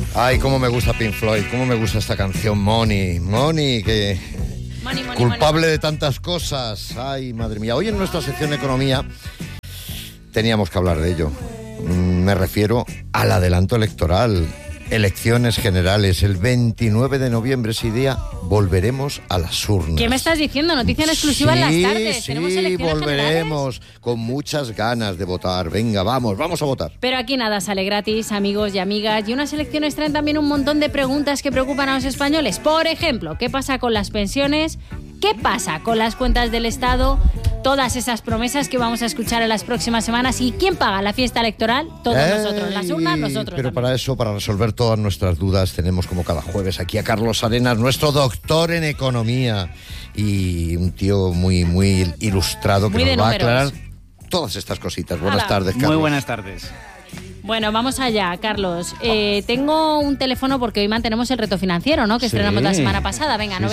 Ay, cómo me gusta Pink Floyd, cómo me gusta esta canción, Money, que... Money, culpable de tantas cosas. Ay, madre mía. Hoy en nuestra sección Economía teníamos que hablar de ello. Me refiero al adelanto electoral. Elecciones generales, el 29 de noviembre, ese día volveremos a las urnas. ¿Qué me estás diciendo? Noticia en exclusiva en las tardes. Sí, ¿Tenemos elecciones volveremos generales? con muchas ganas de votar. Venga, vamos a votar. Pero aquí nada sale gratis, amigos y amigas. Y unas elecciones traen también un montón de preguntas que preocupan a los españoles. Por ejemplo, ¿qué pasa con las pensiones? ¿Qué pasa con las cuentas del Estado? Todas esas promesas que vamos a escuchar en las próximas semanas. ¿Y quién paga la fiesta electoral? Todos nosotros. Las urnas, nosotros. Pero también. para eso, para resolver todas nuestras dudas, tenemos como cada jueves aquí a Carlos Arenas, nuestro doctor en economía y un tío muy ilustrado que Muy nos de va a números. aclarar todas estas cositas. Buenas Hala. tardes, Carlos. Muy buenas tardes. Bueno, vamos allá, Carlos. Tengo un teléfono porque hoy mantenemos el reto financiero, ¿no? Que Sí. estrenamos la semana pasada. Venga, Sí,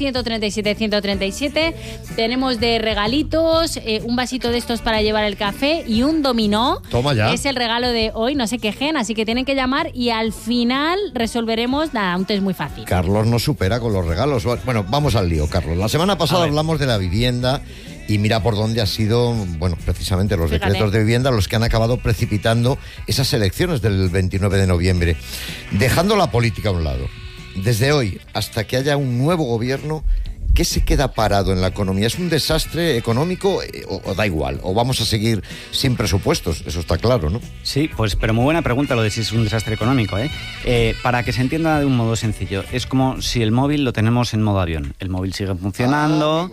900-137-137. Tenemos de regalitos un vasito de estos para llevar el café y un dominó. Toma ya. Es el regalo de hoy, no se quejen, así que tienen que llamar y al final resolveremos, nada, un test muy fácil. Carlos nos supera con los regalos. Bueno, vamos al lío, Carlos. La semana pasada hablamos de la vivienda y mira por dónde ha sido, bueno, precisamente los Fíjate. decretos de vivienda los que han acabado precipitando esas elecciones del 29 de noviembre. Dejando la política a un lado, desde hoy hasta que haya un nuevo gobierno, ¿qué se queda parado en la economía? ¿Es un desastre económico o da igual? ¿O vamos a seguir sin presupuestos? Eso está claro, ¿no? Sí, pues pero muy buena pregunta lo de si es un desastre económico, ¿eh? Para que se entienda de un modo sencillo, es como si el móvil lo tenemos en modo avión. El móvil sigue funcionando,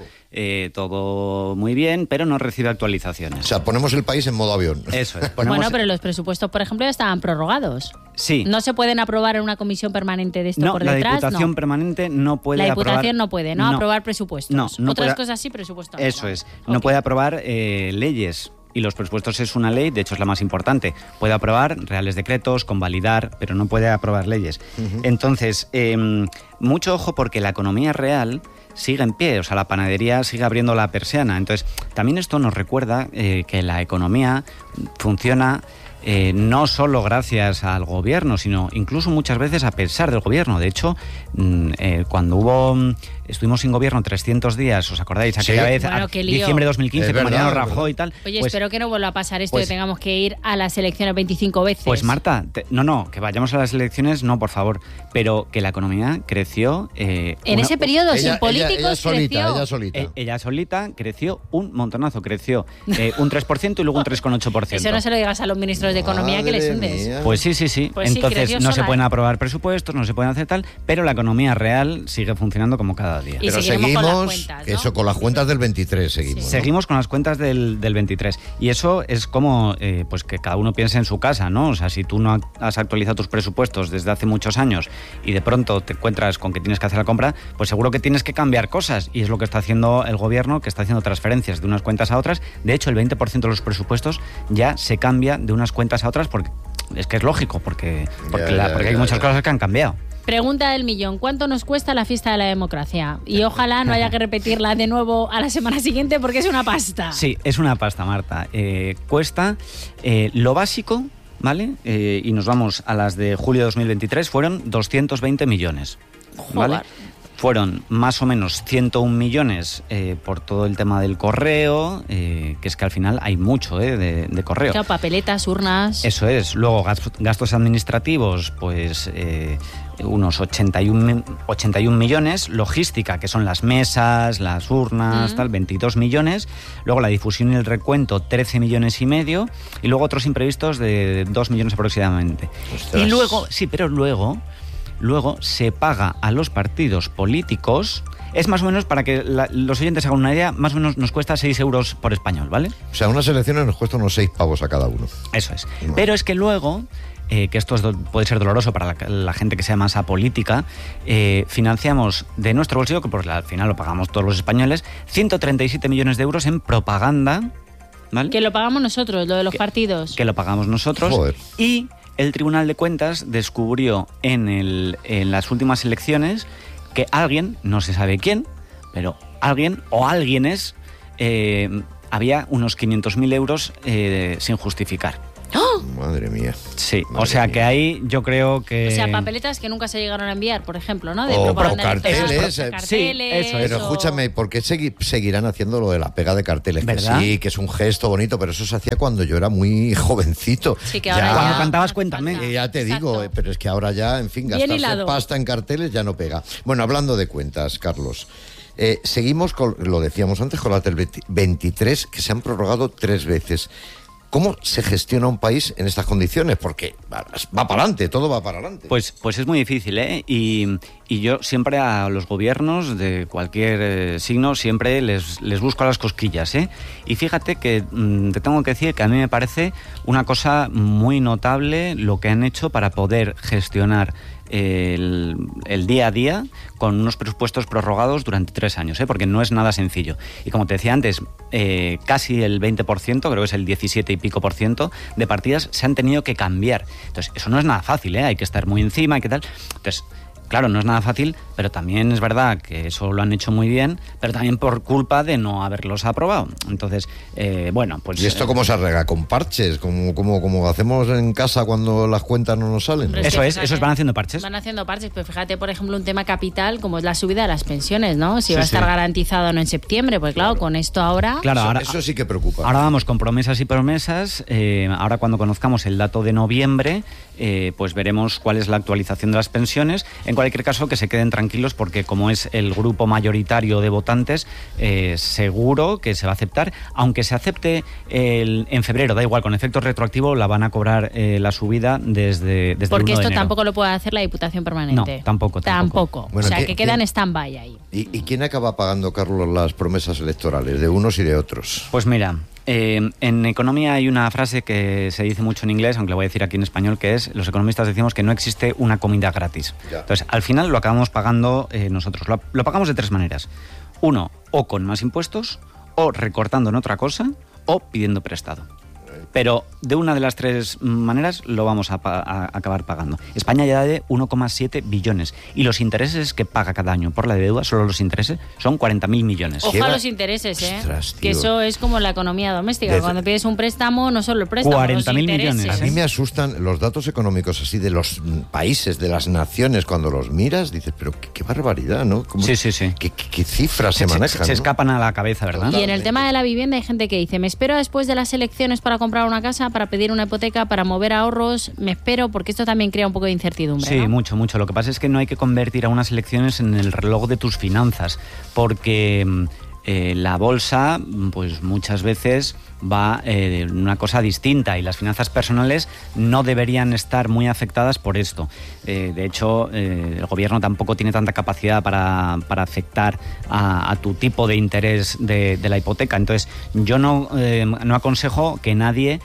todo muy bien, pero no recibe actualizaciones. O sea, ponemos el país en modo avión. Eso es. Bueno, pero los presupuestos, por ejemplo, ya estaban prorrogados. Sí. ¿No se pueden aprobar en una comisión permanente de esto No, por la detrás? Diputación No. permanente no puede La aprobar... Diputación no puede, ¿no? Aprobar presupuestos. No Otras puede- cosas sí, presupuestos no. Eso es. No Ok. puede aprobar leyes. Y los presupuestos es una ley, de hecho es la más importante. Puede aprobar reales decretos, convalidar, pero no puede aprobar leyes. Entonces, mucho ojo porque la economía real sigue en pie, o sea, la panadería sigue abriendo la persiana. Entonces, también esto nos recuerda que la economía funciona no solo gracias al gobierno, sino incluso muchas veces a pesar del gobierno. De hecho, cuando estuvimos sin gobierno 300 días, ¿os acordáis? Aquella vez, Bueno, qué lío. diciembre de 2015, Es con verdad, Mariano es Rajoy y tal. Oye, pues, espero que no vuelva a pasar esto pues- que tengamos que ir a las elecciones 25 veces. Pues Marta, no, que vayamos a las elecciones, no, por favor, pero que la economía creció... en ese periodo, sin políticos, ella solita, creció. ella solita. Ella solita creció un montonazo, creció un 3% y luego un 3,8%. Eso no se lo digas a los ministros de Economía que les Madre hundes. mía. Pues sí. Pues sí, Entonces creció no se sola, pueden ¿eh? aprobar presupuestos, no se pueden hacer tal, pero la economía real sigue funcionando como cada día. Y Pero seguiremos con las seguimos, cuentas, ¿no? eso, con las cuentas del 23 seguimos. ¿no? Seguimos con las cuentas del 23 y eso es como pues que cada uno piense en su casa, ¿no? O sea, si tú no has actualizado tus presupuestos desde hace muchos años y de pronto te encuentras con que tienes que hacer la compra, pues seguro que tienes que cambiar cosas y es lo que está haciendo el gobierno, que está haciendo transferencias de unas cuentas a otras. De hecho, el 20% de los presupuestos ya se cambia de unas cuentas a otras porque es que es lógico, porque hay muchas cosas que han cambiado. Pregunta del millón, ¿cuánto nos cuesta la fiesta de la democracia? Y ojalá no haya que repetirla de nuevo a la semana siguiente porque es una pasta. Sí, es una pasta, Marta. Cuesta lo básico, ¿vale? Y nos vamos a las de julio de 2023, fueron 220 millones, ¿vale? Joder. Fueron más o menos 101 millones por todo el tema del correo, que es que al final hay mucho de correo. Claro, papeletas, urnas. Eso es. Luego gastos administrativos, pues unos 81 millones. Logística, que son las mesas, las urnas, tal, 22 millones. Luego la difusión y el recuento, 13 millones y medio. Y luego otros imprevistos de 2 millones aproximadamente. Ostras. Y luego, sí, pero luego se paga a los partidos políticos. Es más o menos, para que los oyentes hagan una idea, más o menos nos cuesta 6 euros por español, ¿vale? O sea, unas elecciones nos cuesta unos 6 pavos a cada uno. Eso es. Bueno. Pero es que luego, que esto puede ser doloroso para la gente que sea más apolítica, financiamos de nuestro bolsillo, que por al final lo pagamos todos los españoles, 137 millones de euros en propaganda, ¿vale? Que lo pagamos nosotros, lo de los partidos. Que lo pagamos nosotros. Joder. Y el Tribunal de Cuentas descubrió en las últimas elecciones que alguien, no se sabe quién, pero alguien o alguienes, había unos 500.000 euros sin justificar. ¡Oh! Madre mía. Sí, Madre o sea mía. que ahí yo creo que... O sea, papeletas que nunca se llegaron a enviar, por ejemplo, ¿no? De O propaganda carteles, electoral, sí, carteles, eso es. Pero escúchame, ¿por qué seguirán haciendo lo de la pega de carteles? ¿Verdad? Que sí, que es un gesto bonito, pero eso se hacía cuando yo era muy jovencito. Sí, que ahora ya... Cuando cantabas, cuéntame. Ya te digo, Exacto. pero es que ahora ya, en fin, Bien gastarse hilado. pasta en carteles ya no pega. Bueno, hablando de cuentas, Carlos, seguimos con, lo decíamos antes, con la 23, que se han prorrogado 3 veces. ¿Cómo se gestiona un país en estas condiciones? Porque va para adelante, todo va para adelante. Pues es muy difícil, ¿eh? Y yo siempre a los gobiernos de cualquier signo siempre les busco a las cosquillas, ¿eh? Y fíjate que te tengo que decir que a mí me parece una cosa muy notable lo que han hecho para poder gestionar el día a día con unos presupuestos prorrogados durante 3 años, ¿eh? Porque no es nada sencillo. Y como te decía antes, casi el 20%, creo que es el 17 y pico por ciento de partidas se han tenido que cambiar. Entonces, eso no es nada fácil, ¿eh? Hay que estar muy encima, hay que tal. Entonces, claro, no es nada fácil, pero también es verdad que eso lo han hecho muy bien, pero también por culpa de no haberlos aprobado. Entonces, bueno, pues... ¿Y esto cómo se arregla? ¿Con parches? ¿Como hacemos en casa cuando las cuentas no nos salen? Hombre, Eso fíjate, van haciendo parches. Van haciendo parches, pero fíjate, por ejemplo, un tema capital como es la subida de las pensiones, ¿no? Si Sí, va a estar sí. garantizado o no en septiembre, pues claro, con esto ahora... Claro, Eso sí que preocupa. Ahora vamos con promesas y promesas. Ahora cuando conozcamos el dato de noviembre, pues veremos cuál es la actualización de las pensiones. En cualquier caso, que se queden tranquilos porque como es el grupo mayoritario de votantes, seguro que se va a aceptar. Aunque se acepte en febrero, da igual, con efecto retroactivo la van a cobrar la subida desde el 1 Porque de esto enero. tampoco lo puede hacer la Diputación Permanente. No, tampoco. Bueno, o sea, que queda en ¿quién- stand-by ahí. ¿Y quién acaba pagando, Carlos, las promesas electorales de unos y de otros? Pues mira, en economía hay una frase que se dice mucho en inglés, aunque la voy a decir aquí en español, que es, los economistas decimos que no existe una comida gratis. Ya. Entonces, al final lo acabamos pagando nosotros. Lo pagamos de 3 maneras. Uno, o con más impuestos, o recortando en otra cosa, o pidiendo prestado. Pero de una de las 3 maneras lo vamos a acabar pagando. España ya de 1,7 billones. Y los intereses que paga cada año por la deuda, solo los intereses, son 40.000 millones. Ojo Lleva- a los intereses, ¿eh? Ostras, Que tío. eso es como la economía doméstica. Desde- Cuando pides un préstamo, no solo el préstamo, 40.000 los intereses. millones, A mí me asustan los datos económicos así de los países, de las naciones, cuando los miras, dices, pero qué barbaridad, ¿no? ¿Cómo- Sí, sí, sí. ¿Qué cifras se manejan? Se ¿no? escapan a la cabeza, ¿verdad? Y en el tema de la vivienda hay gente que dice, me espero después de las elecciones para comprar una casa, para pedir una hipoteca, para mover ahorros, me espero, porque esto también crea un poco de incertidumbre, Sí, ¿no? mucho, mucho. Lo que pasa es que no hay que convertir a unas elecciones en el reloj de tus finanzas, porque la bolsa, pues muchas veces va de una cosa distinta y las finanzas personales no deberían estar muy afectadas por esto. De hecho, el gobierno tampoco tiene tanta capacidad para afectar a tu tipo de interés de la hipoteca. Entonces, yo no aconsejo que nadie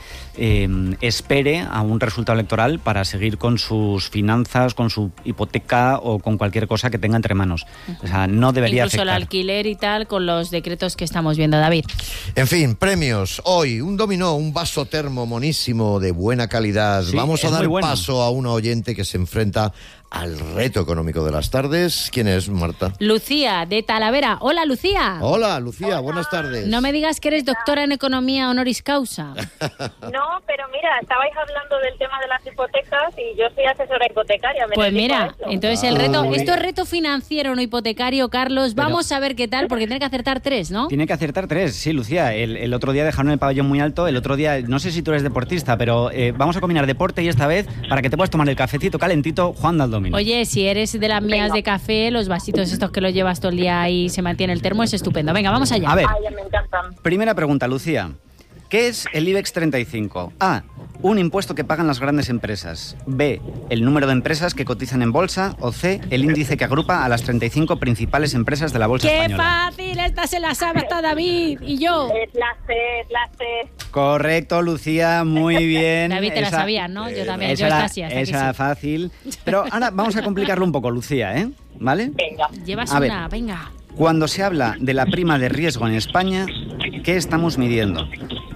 espere a un resultado electoral para seguir con sus finanzas, con su hipoteca o con cualquier cosa que tenga entre manos. O sea, no debería Incluso el afectar. alquiler y tal, con los decretos que estamos viendo, David. En fin, premios. Hoy, un dominó, un vaso termo monísimo de buena calidad. Sí, Vamos a es dar muy bueno. paso a una oyente que se enfrenta al reto económico de las tardes. ¿Quién es, Marta? Lucía, de Talavera. Hola, Lucía. Hola, Lucía, buenas tardes. No me digas que eres doctora en economía honoris causa. No, pero mira, estabais hablando del tema de las hipotecas y yo soy asesora hipotecaria. Pues mira, entonces el reto, Uy. esto es reto financiero, no hipotecario, Carlos. Vamos a ver qué tal, porque tiene que acertar 3, ¿no? Tiene que acertar 3, sí, Lucía. El otro día dejaron el pabellón muy alto. El otro día, no sé si tú eres deportista, pero vamos a combinar deporte y esta vez, para que te puedas tomar el cafecito calentito, Juan al dominó. Oye, si eres de las mías de café, los vasitos estos que los llevas todo el día y se mantiene el termo, es estupendo. Venga, vamos allá. A ver, Ay, me encantan. primera pregunta, Lucía. ¿Qué es el IBEX 35? A. Un impuesto que pagan las grandes empresas. B. El número de empresas que cotizan en bolsa. O C. El índice que agrupa a las 35 principales empresas de la bolsa ¡Qué española. fácil! Esta se la sabe hasta David y yo. Es la C. Correcto, Lucía, muy bien. David, te la Esa- sabías, ¿no? Yo también, Esa yo era, esta sí, hasta aquí esa era sí. fácil. Pero ahora vamos a complicarlo un poco, Lucía, ¿eh? ¿Vale? Venga. Llevas A ver. una, venga. Cuando se habla de la prima de riesgo en España, ¿qué estamos midiendo?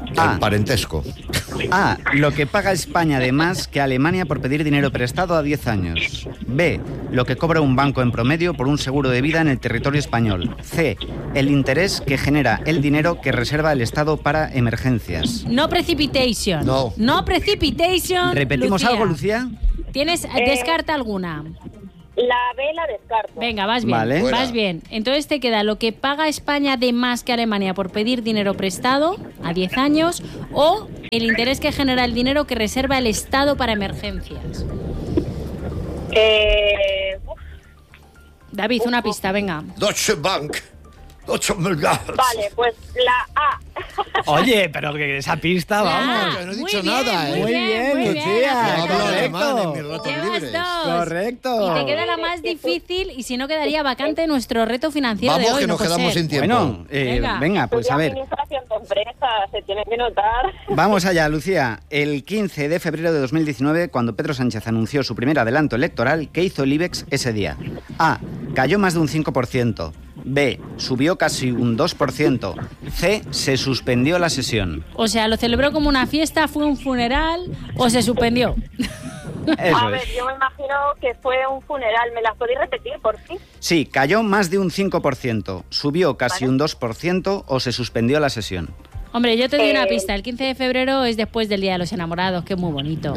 A. El parentesco. A. Lo que paga España de más que Alemania por pedir dinero prestado a 10 años. B. Lo que cobra un banco en promedio por un seguro de vida en el territorio español. C. El interés que genera el dinero que reserva el Estado para emergencias. No precipitation. No. No precipitation. ¿Repetimos Lucía. algo, Lucía? Descarta alguna. La B la descarto. Venga, vas bien. Vale. Fuera. Vas bien. Entonces te queda lo que paga España de más que Alemania por pedir dinero prestado a 10 años o el interés que genera el dinero que reserva el Estado para emergencias. David, una pista, venga. Deutsche Bank. Deutsche Bank. Vale, pues la A. Oye, pero que esa pista, vamos. que no he Muy dicho bien, nada, ¿eh? Muy bien, muy bien. Lucía. acertado. Hablo Correcto. alemán en mis ratos Llevas libres. 2. Correcto. Y te queda la más difícil y si no quedaría vacante nuestro reto financiero Vamos, de hoy. que ¿no, nos quedamos José? sin tiempo. Bueno, venga, pues a ver. Administración de empresas, se tiene que notar. Vamos allá, Lucía. El 15 de febrero de 2019, cuando Pedro Sánchez anunció su primer adelanto electoral, ¿qué hizo el IBEX ese día? A. Cayó más de un 5%. B. Subió casi un 2%. C. Se suspendió la sesión. O sea, lo celebró como una fiesta, fue un funeral o se suspendió. Eso A es. ver, yo me imagino que fue un funeral. ¿Me las podéis repetir, por fin? Sí, cayó más de un 5%. Subió casi Vale. un 2% o se suspendió la sesión. Hombre, yo te doy una pista. El 15 de febrero es después del Día de los Enamorados, que es muy bonito.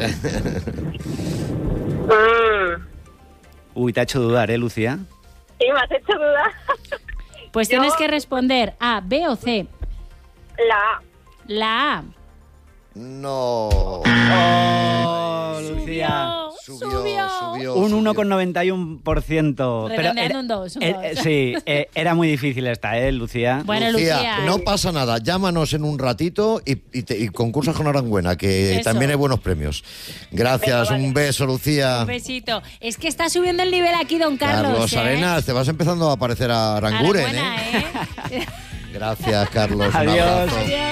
Uy, te ha hecho dudar, ¿eh, Lucía? Sí, me has hecho dudar. Pues Yo- tienes que responder A, B o C. La A. La A. No. Oh, Lucía. Subió. Un 1,91%. Redondeando un 2, un 2. Sí, era muy difícil esta, ¿eh, Lucía? Bueno, Lucía. No pasa nada, llámanos en un ratito y concursas con Arangüena, que Eso. también hay buenos premios. Gracias, Venga, vale. un beso, Lucía. Un besito. Es que está subiendo el nivel aquí, don Carlos. ¿eh? Arenas, te vas empezando a parecer a Aranguren, Enhorabuena, ¿eh? Gracias, Carlos. Un Adiós. abrazo. Adiós.